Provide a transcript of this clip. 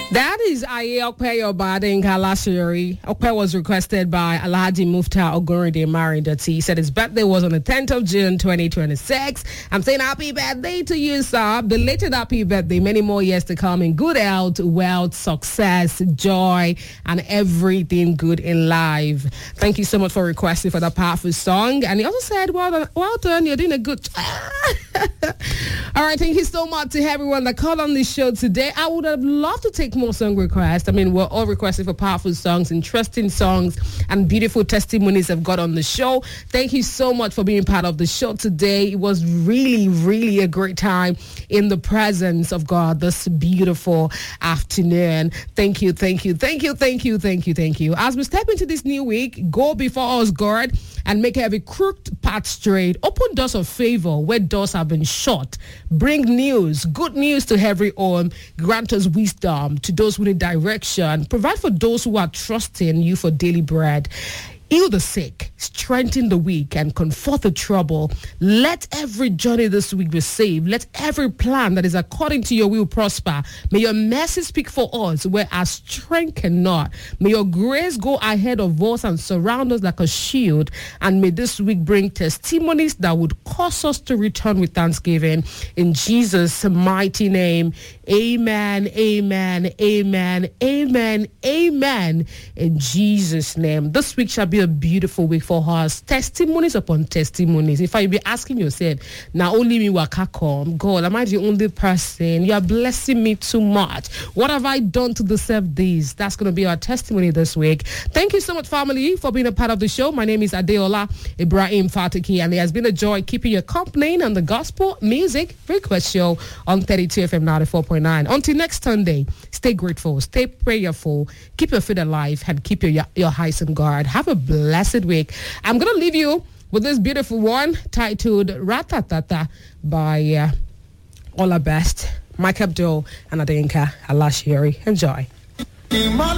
That is Aye Okpe Obade in Kalashiri. Okpe was requested by Alhaji Mufta Ogoride Marindati. He said his birthday was on the 10th of June, 2026. I'm saying happy birthday to you, sir. Belated happy birthday. Many more years to come in good health, wealth, success, joy, and everything good in life. Thank you so much for requesting for the powerful song. And he also said, well done. You're doing a good All right, thank you so much to everyone that called on this show today. I would have loved to take more song requests. I mean, we're all requesting for powerful songs, interesting songs, and beautiful testimonies have got on the show. Thank you so much for being part of the show today. It was really, really a great time in the presence of God this beautiful afternoon. Thank you, thank you, thank you, thank you, thank you, thank you. As we step into this new week, go before us, God, and make every crooked path straight. Open doors of favor where doors have been shut. Bring news, good news to every home. Grant us wisdom to those who need direction. Provide for those who are trusting you for daily bread. Heal the sick, strengthen the weak, and comfort the trouble. Let every journey this week be saved. Let every plan that is according to your will prosper. May your mercy speak for us where our strength cannot. May your grace go ahead of us and surround us like a shield. And may this week bring testimonies that would cause us to return with thanksgiving. In Jesus' mighty name, amen, amen, amen, amen, amen. In Jesus' name. This week shall be a beautiful week for us. Testimonies upon testimonies. In fact, you'll be asking yourself, now only me waka come. God, am I the only person? You are blessing me too much. What have I done to deserve this? That's going to be our testimony this week. Thank you so much, family, for being a part of the show. My name is Adeola Ibrahim Fatiki, and it has been a joy keeping you company on the Gospel Music Request Show on 32 FM 94.9. Until next Sunday, stay grateful, stay prayerful, keep your faith alive, and keep your eyes on guard. Have a blessed week. I'm going to leave you with this beautiful one titled Ratatata by Ola Best, Mike Abdul, and Adinka Alashiri. Enjoy.